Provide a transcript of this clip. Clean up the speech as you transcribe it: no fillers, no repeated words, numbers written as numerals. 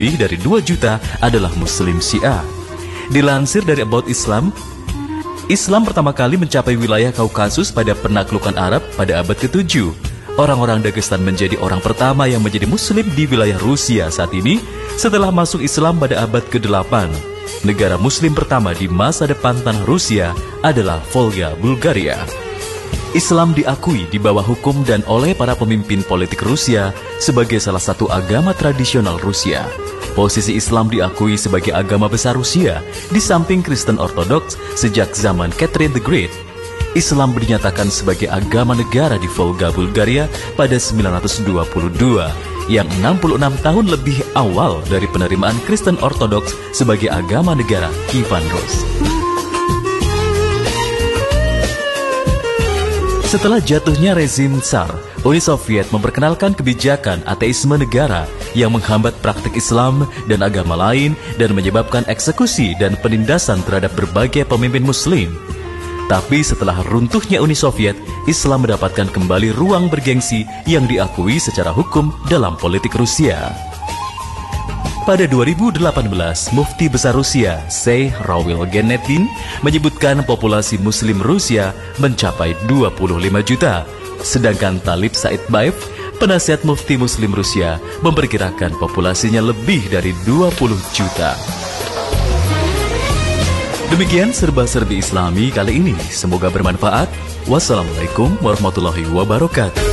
lebih dari 2 juta adalah Muslim Syiah. Dilansir dari About Islam, Islam pertama kali mencapai wilayah Kaukasus pada penaklukan Arab pada abad ke-7. Orang-orang Dagestan menjadi orang pertama yang menjadi Muslim di wilayah Rusia saat ini setelah masuk Islam pada abad ke-8. Negara Muslim pertama di masa depan tanah Rusia adalah Volga, Bulgaria. Islam diakui di bawah hukum dan oleh para pemimpin politik Rusia sebagai salah satu agama tradisional Rusia. Posisi Islam diakui sebagai agama besar Rusia di samping Kristen Ortodoks sejak zaman Catherine the Great. Islam dinyatakan sebagai agama negara di Volga, Bulgaria pada 922, yang 66 tahun lebih awal dari penerimaan Kristen Ortodoks sebagai agama negara Ivan Rus. Setelah jatuhnya rezim Tsar, Uni Soviet memperkenalkan kebijakan ateisme negara yang menghambat praktik Islam dan agama lain dan menyebabkan eksekusi dan penindasan terhadap berbagai pemimpin Muslim. Tapi setelah runtuhnya Uni Soviet, Islam mendapatkan kembali ruang bergengsi yang diakui secara hukum dalam politik Rusia. Pada 2018, Mufti Besar Rusia, Sheikh Rawil Genetin, menyebutkan populasi Muslim Rusia mencapai 25 juta. Sedangkan Talib Said Baif, penasihat Mufti Muslim Rusia, memperkirakan populasinya lebih dari 20 juta. Demikian serba-serbi Islami kali ini. Semoga bermanfaat. Wassalamualaikum warahmatullahi wabarakatuh.